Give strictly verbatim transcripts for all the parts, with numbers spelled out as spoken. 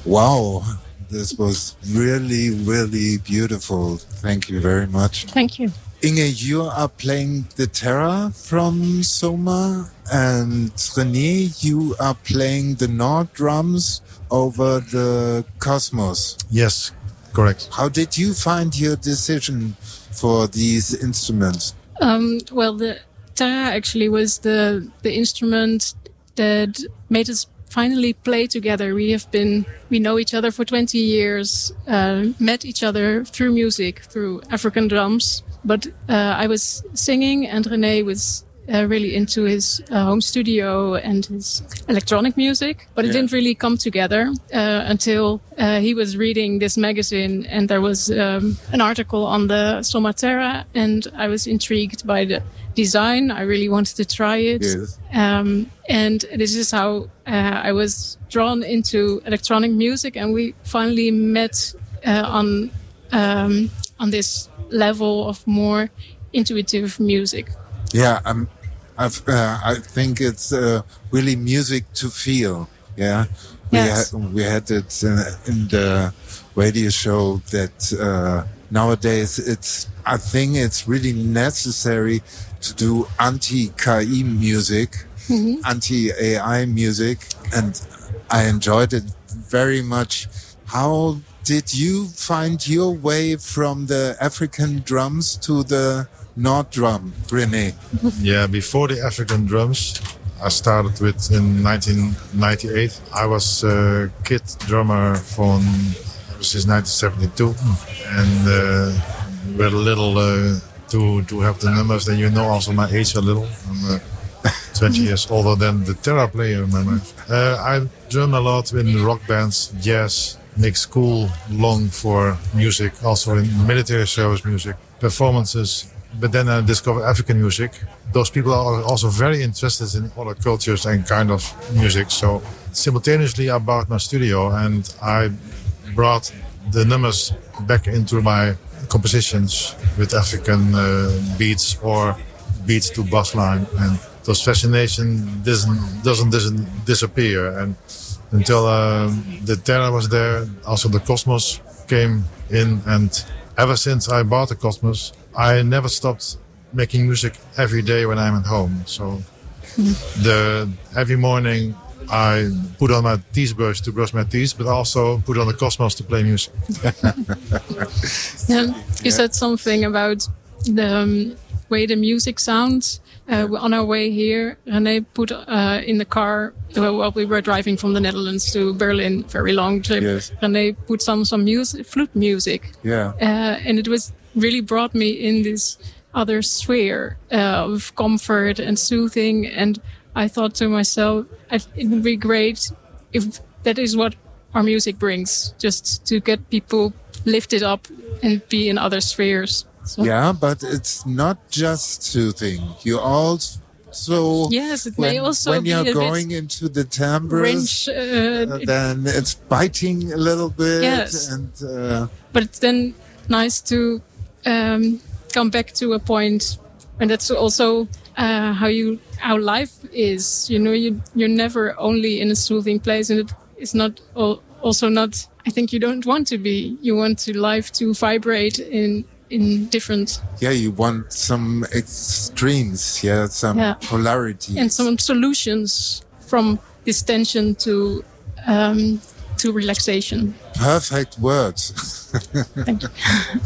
Wow, this was really, really beautiful. Thank you very much. Thank you. Inge, you are playing the Terra from Soma, and René, you are playing the Nord drums over the Cosmos. Yes, correct. How did you find your decision for these instruments? Um, well, the Terra actually was the the instrument that made us finally play together. We have been, we know each other for twenty years, uh, met each other through music, through African drums. But uh, I was singing and René was uh, really into his uh, home studio and his electronic music. But it yeah. didn't really come together uh, until uh, he was reading this magazine and there was um, an article on the Soma Terra, and I was intrigued by the design. I really wanted to try it. Yes. Um, and this is how uh, I was drawn into electronic music, and we finally met uh, on um, on this level of more intuitive music. Yeah, um, I've, uh, I think it's uh, really music to feel. Yeah, we yes. had we had it uh, in the radio show that uh, nowadays it's. I think it's really necessary to do anti-K I music, mm-hmm. anti-A I music, and I enjoyed it very much. How did you find your way from the African drums to the Nord drum, René? Yeah, before the African drums, I started with in nineteen ninety-eight. I was a kid drummer from since nineteen seventy-two, and uh, we're a little uh, to to have the numbers. Then you know also my age a little. I'm uh, twenty years older than the Terra player. Remember, uh, I drum a lot in rock bands, jazz. Make school long for music, also in military service music, performances. But then I discovered African music. Those people are also very interested in other cultures and kind of music. So simultaneously I bought my studio and I brought the numbers back into my compositions with African uh, beats or beats to bass line. And those fascination doesn't, doesn't, doesn't disappear. And until uh, the Terra was there, also the Cosmos came in, and ever since I bought the Cosmos, I never stopped making music every day when I'm at home. So mm. the every morning I put on my teeth brush to brush my teeth, but also put on the Cosmos to play music. yeah, you yeah. said something about the um, way the music sounds. Uh, on our way here, René put uh, in the car, while we were driving from the Netherlands to Berlin, very long trip. Yes. René put some some music, flute music. Yeah. Uh, and it was really brought me in this other sphere uh, of comfort and soothing. And I thought to myself, it would be great if that is what our music brings, just to get people lifted up and be in other spheres. So. Yeah, but it's not just soothing. You also yes, it when, may also when be you're a going bit into the timbres, uh, uh, then it's biting a little bit. Yes, and uh, but it's then nice to um, come back to a point, and that's also uh, how you how life is. You know, you you're never only in a soothing place, and it is not all, also not. I think you don't want to be. You want to life to vibrate in. in different... Yeah, you want some extremes, yeah, some yeah. polarities. And some solutions from this tension to um, to relaxation. Perfect words. Thank you.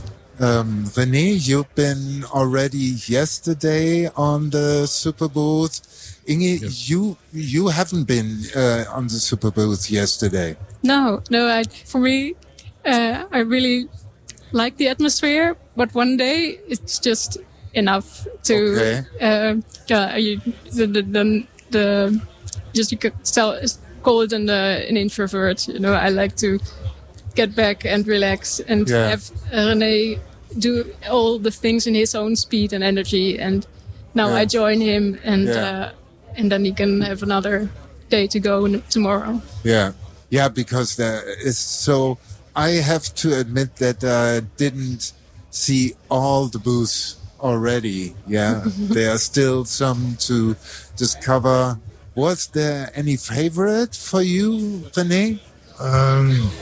um, René, you've been already yesterday on the Superbooth. Inge, yes. you you haven't been uh, on the Superbooth yesterday. No, no. I, for me, uh, I really... like the atmosphere, but one day it's just enough to okay. uh, yeah, you, the, the, the, the just you could tell, call it an, uh, an introvert. You know, I like to get back and relax and yeah. have René do all the things in his own speed and energy. And now yeah. I join him, and yeah. uh, and then he can have another day to go tomorrow. Yeah, yeah, because there is so. I have to admit that I didn't see all the booths already. Yeah, there are still some to discover. Was there any favorite for you, René? Um,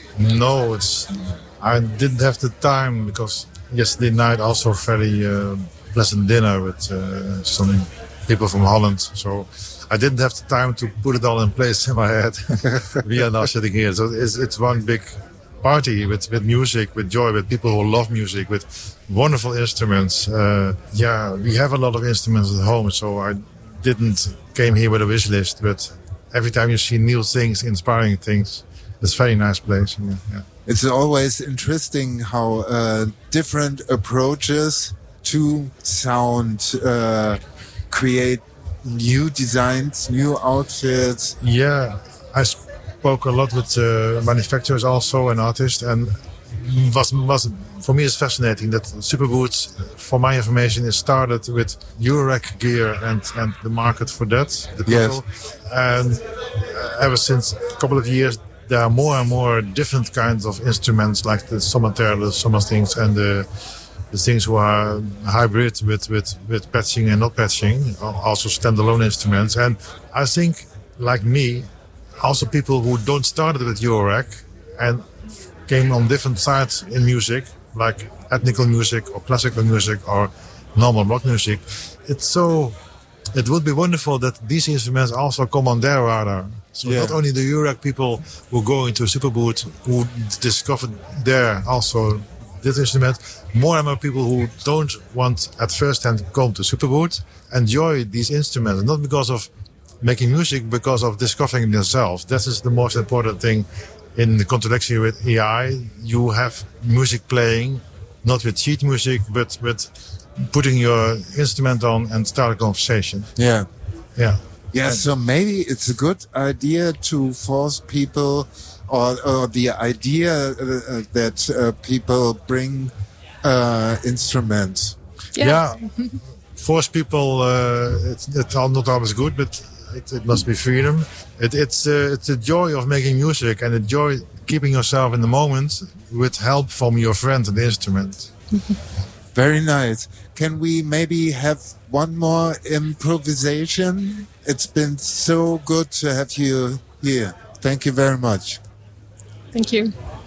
no, it's. I didn't have the time because yesterday night also very uh, pleasant dinner with uh, some people from Holland. So I didn't have the time to put it all in place in my head. We are now sitting here, so it's, it's one big party with, with music, with joy, with people who love music, with wonderful instruments. Uh, yeah, we have a lot of instruments at home, so I didn't came here with a wish list, but every time you see new things, inspiring things, it's a very nice place. Yeah, yeah. It's always interesting how uh, different approaches to sound uh, create new designs, new outfits. Yeah, I spoke a lot with uh, manufacturers also and artists, and was was for me it's fascinating that Superboots, for my information, is started with Eurorack gear and and the market for that, the people. Yes. And uh, ever since a couple of years, there are more and more different kinds of instruments, like the Somater, the Soma things, and the the things who are hybrid with, with, with patching and not patching, also standalone instruments. And I think, like me, also people who don't start with Eurorack and came on different sides in music, like ethnical music or classical music or normal rock music. It's so, it would be wonderful that these instruments also come on their radar. So yeah. Not only the Eurorack people who go into Superboot, who discovered there also this instrument, more and more people who don't want at first hand to come to Superboot enjoy these instruments, not because of making music, because of discovering themselves. That is the most important thing in the contradiction with A I. You have music playing, not with sheet music, but with putting your instrument on and start a conversation. Yeah. Yeah. Yeah, so maybe it's a good idea to force people, or, or the idea uh, that uh, people bring uh, instruments. Yeah. Yeah. Force people, uh, it's, it's not always good, but it, it must be freedom. It, it's, uh, it's the joy of making music and the joy keeping yourself in the moment with help from your friend and the instrument. Very nice. Can we maybe have one more improvisation? It's been so good to have you here. Thank you very much. Thank you.